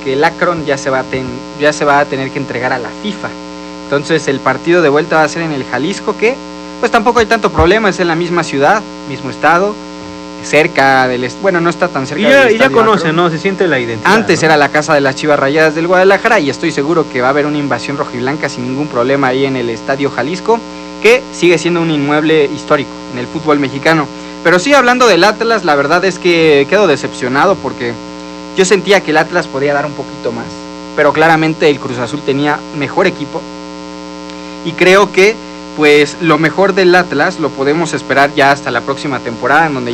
porque el Akron ya se va a tener que entregar a la FIFA. Entonces el partido de vuelta va a ser en el Jalisco, que pues tampoco hay tanto problema, es en la misma ciudad, mismo estado, cerca del... Bueno, no está tan cerca del y ya conoce, ¿no? Se siente la identidad. Antes, ¿no? Era la casa de las Chivas Rayadas del Guadalajara, y estoy seguro que va a haber una invasión rojiblanca sin ningún problema ahí en el Estadio Jalisco, que sigue siendo un inmueble histórico en el fútbol mexicano. Pero sí, hablando del Atlas, la verdad es que quedo decepcionado porque yo sentía que el Atlas podía dar un poquito más, pero claramente el Cruz Azul tenía mejor equipo, y creo que pues lo mejor del Atlas lo podemos esperar ya hasta la próxima temporada, en donde